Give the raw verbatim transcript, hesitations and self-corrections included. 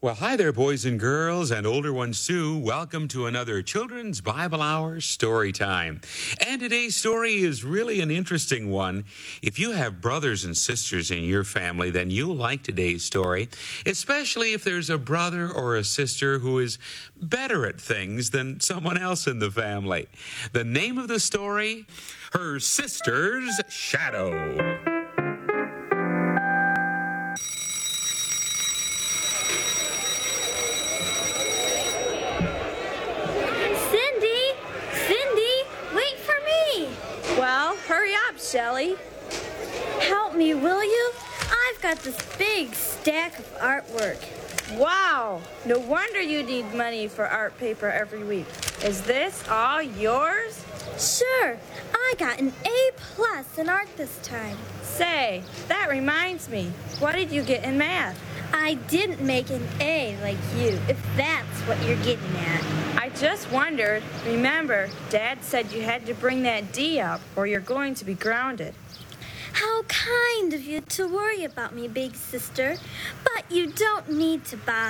Well, hi there, boys and girls, and older ones too. Welcome to another Children's Bible Hour story time. And today's story is really an interesting one. If you have brothers and sisters in your family, then you'll like today's story, especially if there's a brother or a sister who is better at things than someone else in the family. The name of the story, Her Sister's Shadow. Shelley, help me, will you? I've got this big stack of artwork. Wow, no wonder you need money for art paper every week. Is this all yours? Sure, I got an A plus in art this time. Say, that reminds me, what did you get in math? I didn't make an A like you, if that's what you're getting at. I just wondered. Remember, Dad said you had to bring that D up or you're going to be grounded. How kind of you to worry about me, big sister. But you don't need to bother.